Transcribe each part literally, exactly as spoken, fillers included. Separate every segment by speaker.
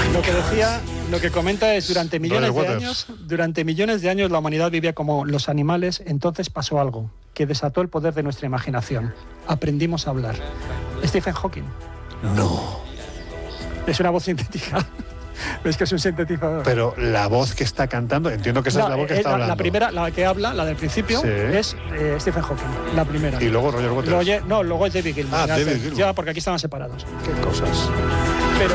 Speaker 1: Lo que decía, lo que comenta es durante millones de años, durante millones de años la humanidad vivía como los animales, entonces pasó algo que desató el poder de nuestra imaginación. Aprendimos a hablar. Stephen Hawking.
Speaker 2: No.
Speaker 1: Es una voz sintética. Es que es un sintetizador.
Speaker 2: Pero la voz que está cantando, entiendo que esa
Speaker 1: no,
Speaker 2: es la voz que
Speaker 1: eh,
Speaker 2: está
Speaker 1: la,
Speaker 2: hablando.
Speaker 1: La primera, la que habla, la del principio,
Speaker 2: sí.
Speaker 1: es eh, Stephen Hawking, la primera.
Speaker 2: Y luego Roger Waters.
Speaker 1: Roger, no, luego es David Gilmour.
Speaker 2: Ah,
Speaker 1: ya,
Speaker 2: David
Speaker 1: se,
Speaker 2: Gilmour.
Speaker 1: ya, porque aquí estaban separados.
Speaker 2: Qué cosas.
Speaker 1: Pero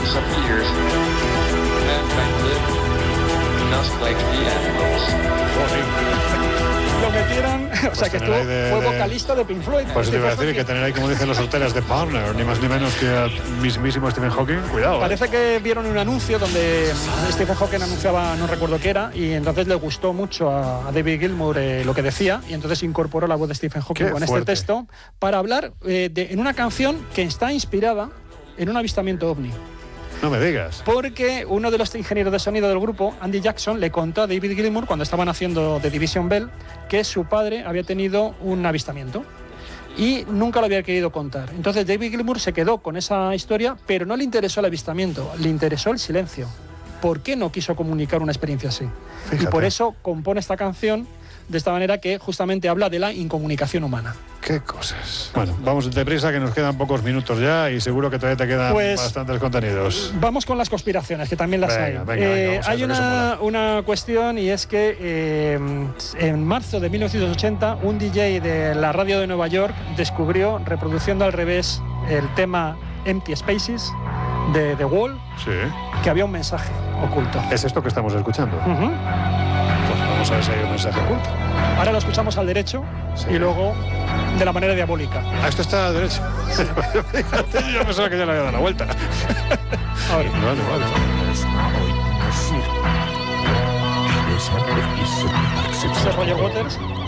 Speaker 1: lo metieron, o
Speaker 2: pues
Speaker 1: sea que estuvo,
Speaker 2: de,
Speaker 1: fue
Speaker 2: de...
Speaker 1: vocalista de Pink Floyd.
Speaker 2: Pues te iba a decir que tener ahí, como dicen los solteras, de partner, ni más ni menos que al mismísimo Stephen Hawking. Cuidado.
Speaker 1: Parece
Speaker 2: eh.
Speaker 1: que vieron un anuncio donde Stephen Hawking anunciaba, no recuerdo qué era, y entonces le gustó mucho a, a David Gilmour eh, lo que decía, y entonces incorporó la voz de Stephen Hawking
Speaker 2: qué
Speaker 1: con
Speaker 2: fuerte.
Speaker 1: este texto para hablar eh, de, en una canción que está inspirada en un avistamiento ovni.
Speaker 2: No me digas.
Speaker 1: Porque uno de los ingenieros de sonido del grupo, Andy Jackson, le contó a David Gilmour cuando estaban haciendo The Division Bell que su padre había tenido un avistamiento y nunca lo había querido contar. Entonces David Gilmour se quedó con esa historia, pero no le interesó el avistamiento, le interesó el silencio. ¿Por qué no quiso comunicar una experiencia así?
Speaker 2: Fíjate.
Speaker 1: Y por eso compone esta canción de esta manera que justamente habla de la incomunicación humana.
Speaker 2: Qué cosas. Bueno, vamos deprisa que nos quedan pocos minutos ya y seguro que todavía te quedan
Speaker 1: pues,
Speaker 2: bastantes contenidos.
Speaker 1: Vamos con las conspiraciones, que también las
Speaker 2: venga,
Speaker 1: hay.
Speaker 2: Venga,
Speaker 1: eh,
Speaker 2: venga,
Speaker 1: hay una, una cuestión y es que eh, en marzo de mil novecientos ochenta un D J de la radio de Nueva York descubrió, reproduciendo al revés el tema Empty Spaces de The Wall,
Speaker 2: sí.
Speaker 1: que había un mensaje oculto.
Speaker 2: Es esto que estamos escuchando.
Speaker 1: Uh-huh.
Speaker 2: Pues vamos a ver si hay un mensaje oculto.
Speaker 1: Ahora lo escuchamos al derecho sí. y luego de la manera diabólica.
Speaker 2: Ah, esto está al derecho. Fíjate, yo pensaba que ya le había dado la vuelta.
Speaker 1: Ahora.
Speaker 2: Vale, vale.
Speaker 1: Ese es Roger Waters.